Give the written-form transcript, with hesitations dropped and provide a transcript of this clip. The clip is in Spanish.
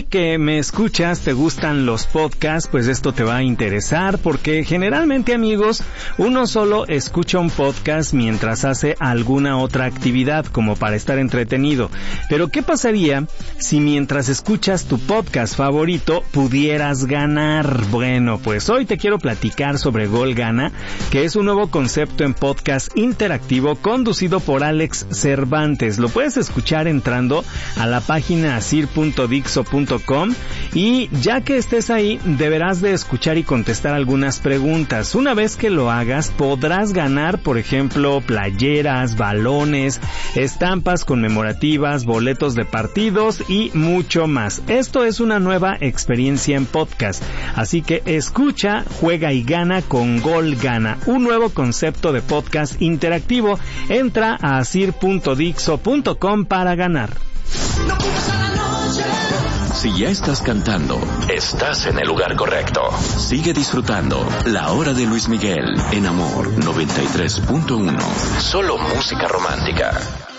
que me escuchas, te gustan los podcasts, pues esto te va a interesar porque generalmente, amigos, uno solo escucha un podcast mientras hace alguna otra actividad como para estar entretenido. Pero ¿qué pasaría si mientras escuchas tu podcast favorito pudieras ganar? Bueno, pues hoy te quiero platicar sobre Gol Gana, que es un nuevo concepto en podcast interactivo conducido por Alex Cervantes. Lo puedes escuchar entrando a la página asir.dixo.com y ya que estés ahí deberás de escuchar y contestar algunas preguntas. Una vez que lo hagas podrás ganar, por ejemplo, playeras, balones, estampas conmemorativas, boletos de partidos y mucho más. Esto es una nueva experiencia en podcast, así que escucha, juega y gana con Gol Gana, un nuevo concepto de podcast interactivo. Entra a asir.dixo.com para ganar. Si ya estás cantando, estás en el lugar correcto. Sigue disfrutando La Hora de Luis Miguel en Amor 93.1. Solo música romántica.